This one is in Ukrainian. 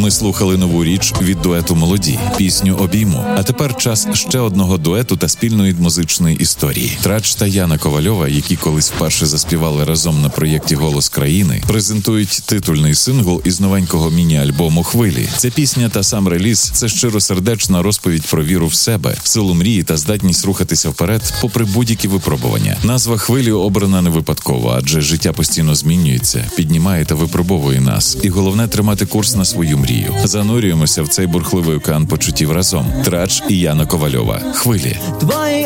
Ми слухали нову річ від дуету «Молоді» – пісню «Обійму». А тепер час ще одного дуету та спільної музичної історії. Трач та Яна Ковальова, які колись вперше заспівали разом на проєкті «Голос країни», презентують титульний сингл із новенького міні-альбому «Хвилі». Ця пісня та сам реліз – це щиросердечна розповідь про віру в себе, в силу мрії та здатність рухатися вперед попри будь-які випробування. Назва «Хвилі» обрана не випадково, адже життя постійно змінюється, піднімає та випробовує нас. І головне – тримати курс на свою мрію. Занурюємося в цей бурхливий океан почуттів разом. Трач і Яна Ковальова. «Хвилі».